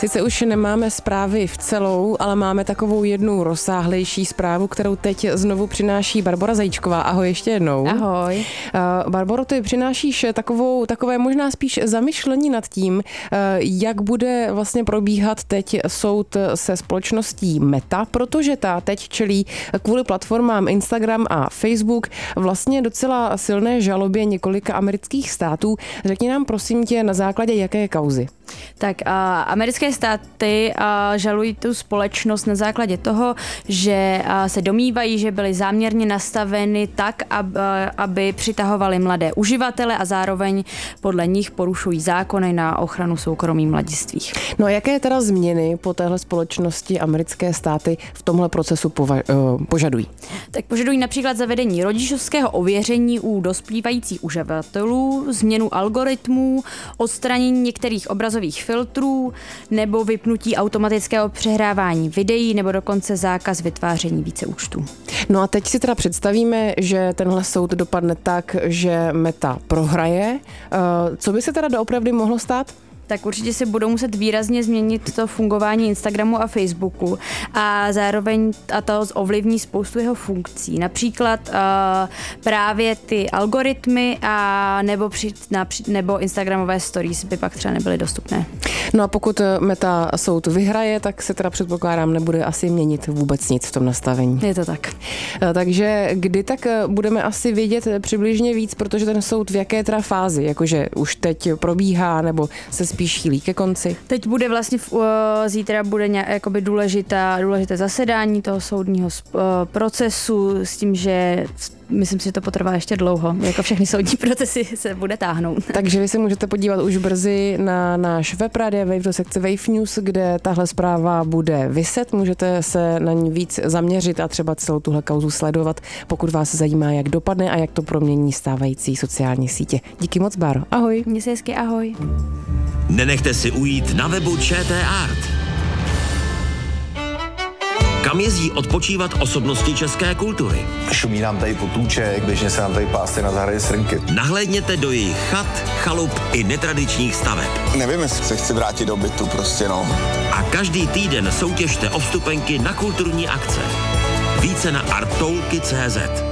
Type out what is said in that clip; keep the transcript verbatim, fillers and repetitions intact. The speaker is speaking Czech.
Sice už nemáme zprávy v celou, ale máme takovou jednu rozsáhlejší zprávu, kterou teď znovu přináší Barbora Zajíčková. Ahoj ještě jednou. Ahoj. Uh, Barboro, ty přinášíš takovou, takové možná spíš zamyšlení nad tím, uh, jak bude vlastně probíhat teď soud se společností Meta, protože ta teď čelí kvůli platformám Instagram a Facebook vlastně docela silné žalobě několika amerických států. Řekni nám prosím tě, na základě jaké kauzy? Tak uh, americké státy uh, žalují tu společnost na základě toho, že uh, se domnívají, že byly záměrně nastaveny tak, ab, uh, aby přitahovaly mladé uživatele a zároveň podle nich porušují zákony na ochranu soukromí mladistvých. No a jaké teda změny po téhle společnosti americké státy v tomhle procesu pova- uh, požadují? Tak požadují například zavedení rodičovského ověření u dospívajících uživatelů, změnu algoritmů, odstranění některých obrazových filtrů nebo vypnutí automatického přehrávání videí nebo dokonce zákaz vytváření více účtů. No a teď si teda představíme, že tenhle soud dopadne tak, že Meta prohraje. Co by se teda doopravdy mohlo stát? Tak určitě si budou muset výrazně změnit to fungování Instagramu a Facebooku a zároveň a to ovlivní spoustu jeho funkcí. Například uh, právě ty algoritmy a nebo, při, na, nebo Instagramové stories by pak třeba nebyly dostupné. No a pokud Meta soud vyhraje, tak se teda předpokládám nebude asi měnit vůbec nic v tom nastavení. Je to tak. Takže kdy tak budeme asi vědět přibližně víc, protože ten soud v jaké teda fázi, jakože už teď probíhá nebo se spíš chýlí ke konci? Teď bude vlastně uh, zítra bude nějak, jakoby důležitá, důležité zasedání toho soudního uh, procesu s tím, že myslím si, že to potrvá ještě dlouho. Jako všechny soudní procesy se bude táhnout. Takže vy se můžete podívat už brzy na náš web Rádia Wave do sekce Wave News, kde tahle zpráva bude viset. Můžete se na ní víc zaměřit a třeba celou tuhle kauzu sledovat, pokud vás zajímá, jak dopadne a jak to promění stávající sociální sítě. Díky moc, Báro. Ahoj. Měj se hezky, ahoj. Nenechte si ujít na webu ČT Art. Kam jezdí odpočívat osobnosti české kultury? Šumí nám tady potůček, běžně se nám tady pásty na zahradě srnky. Nahlédněte do jejich chat, chalup i netradičních staveb. Nevím, jestli se chci vrátit do bytu, prostě no. A každý týden soutěžte o vstupenky na kulturní akce. Více na arttoulky tečka cé zet.